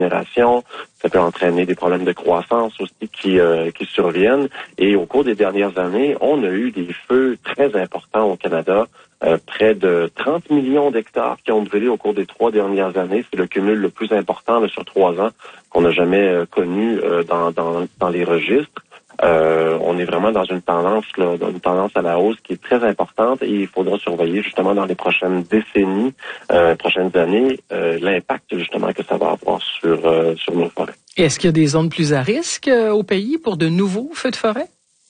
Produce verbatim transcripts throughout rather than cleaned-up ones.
d'incinération. Ça peut entraîner des problèmes de croissance aussi qui, euh, qui surviennent. Et au cours des dernières années, on a eu des feux très importants au Canada. Euh, près de trente millions d'hectares qui ont brûlé au cours des trois dernières années. C'est le cumul le plus important là, sur trois ans qu'on n'a jamais euh, connu euh, dans, dans, dans les registres. Euh, on est vraiment dans une tendance, là, dans une tendance à la hausse qui est très importante et il faudra surveiller justement dans les prochaines décennies, euh, prochaines années, euh, l'impact justement que ça va avoir sur, euh, sur nos forêts. Et est-ce qu'il y a des zones plus à risque euh, au pays pour de nouveaux feux de forêt?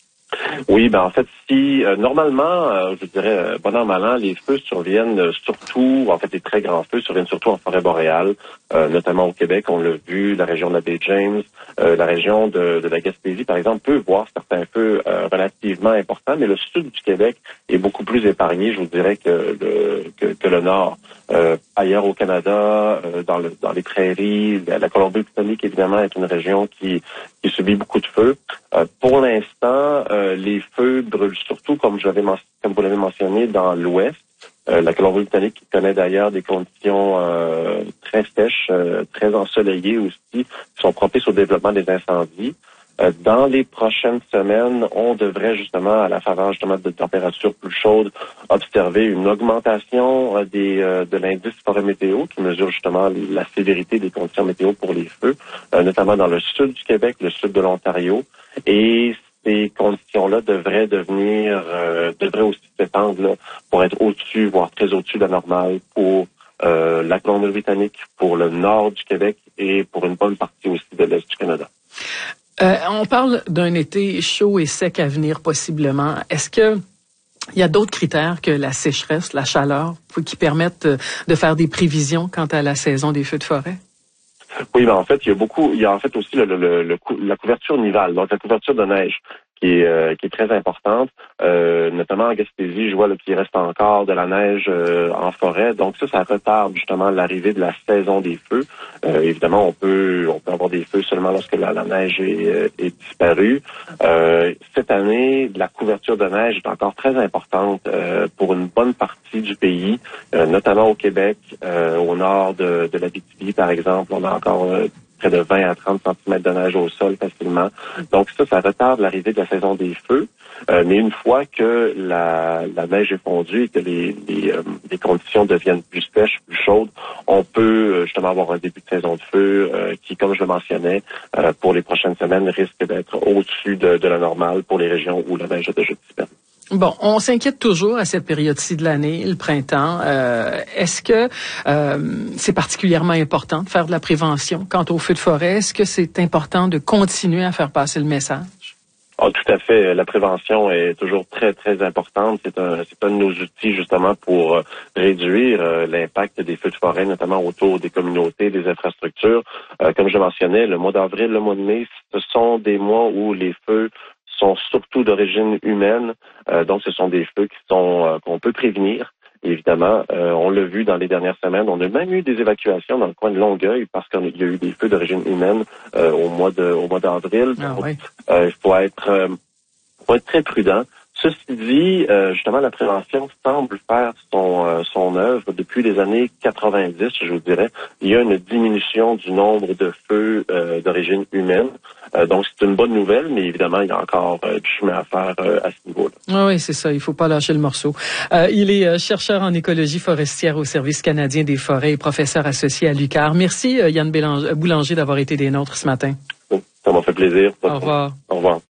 Oui, ben en fait, si euh, normalement, euh, je dirais, euh, bon an, mal an, les feux surviennent euh, surtout, en fait, les très grands feux surviennent surtout en forêt boréale, euh, notamment au Québec, on l'a vu, la région de la baie James, euh, la région de, de la Gaspésie, par exemple, peut voir certains feux euh, relativement importants, mais le sud du Québec est beaucoup plus épargné, je vous dirais, que le, que, que le nord. Euh, ailleurs au Canada, euh, dans, le, dans les prairies, la, la Colombie-Britannique, évidemment, est une région qui, qui subit beaucoup de feux. Euh, pour l'instant, euh, les feux brûlent surtout, comme je l'avais comme vous l'avez mentionné, dans l'ouest. Euh, la Colombie-Britannique qui connaît d'ailleurs des conditions euh, très sèches, euh, très ensoleillées aussi, qui sont propices au développement des incendies. Euh, dans les prochaines semaines, on devrait justement, à la faveur justement de températures plus chaudes, observer une augmentation euh, des, euh, de l'indice forêt météo qui mesure justement la sévérité des conditions météo pour les feux, euh, notamment dans le sud du Québec, le sud de l'Ontario. Et ces conditions-là devraient devenir, euh, devraient aussi s'étendre là, pour être au-dessus, voire très au-dessus de la normale pour euh, la Colombie-Britannique, pour le nord du Québec et pour une bonne partie aussi de l'est du Canada. Euh, on parle d'un été chaud et sec à venir possiblement. Est-ce que il y a d'autres critères que la sécheresse, la chaleur, qui permettent de faire des prévisions quant à la saison des feux de forêt? Oui, ben en fait, il y a beaucoup, il y a en fait aussi le, le, le, le la couverture nivale, donc la couverture de neige qui est euh, qui est très importante, euh, notamment en Gaspésie, je vois là, qu'il reste encore de la neige euh, en forêt, donc ça, ça retarde justement l'arrivée de la saison des feux. Euh, évidemment, on peut on peut avoir des feux seulement lorsque la, la neige est, est disparue. Euh, cette année, la couverture de neige est encore très importante euh, pour une bonne partie du pays, euh, notamment au Québec, euh, au nord de, de l'Abitibi, par exemple, on a encore euh, près de vingt à trente centimètres de neige au sol facilement. Donc ça, ça retarde l'arrivée de la saison des feux. Euh, mais une fois que la, la neige est fondue et que les, les, euh, les conditions deviennent plus sèches, plus chaudes, on peut euh, justement avoir un début de saison de feu euh, qui, comme je le mentionnais, euh, pour les prochaines semaines, risque d'être au-dessus de, de la normale pour les régions où la neige a déjà disparu. Bon, on s'inquiète toujours à cette période-ci de l'année, le printemps. Euh, est-ce que euh, c'est particulièrement important de faire de la prévention quant aux feux de forêt? Est-ce que c'est important de continuer à faire passer le message? Ah, tout à fait. La prévention est toujours très, très importante. C'est un, c'est un de nos outils, justement, pour euh, réduire euh, l'impact des feux de forêt, notamment autour des communautés, des infrastructures. Euh, comme je mentionnais, le mois d'avril, le mois de mai, ce sont des mois où les feux sont surtout d'origine humaine. Euh, donc, ce sont des feux qui sont euh, qu'on peut prévenir. Évidemment, euh, on l'a vu dans les dernières semaines. On a même eu des évacuations dans le coin de Longueuil parce qu'il y a eu des feux d'origine humaine euh, au mois de au mois d'avril. Ah, donc, oui. euh, il faut être euh, faut être très prudent. Ceci dit, euh, justement, la prévention semble faire son euh, son œuvre depuis les années quatre-vingt-dix, je vous dirais. Il y a une diminution du nombre de feux euh, d'origine humaine. Euh, donc, c'est une bonne nouvelle, mais évidemment, il y a encore euh, du chemin à faire euh, à ce niveau-là. Ah oui, c'est ça. Il faut pas lâcher le morceau. Euh, il est euh, chercheur en écologie forestière au Service canadien des forêts et professeur associé à l'U Q A R. Merci, euh, Yann Bélanger, Boulanger, d'avoir été des nôtres ce matin. Ça m'a fait plaisir. Au revoir. Au revoir.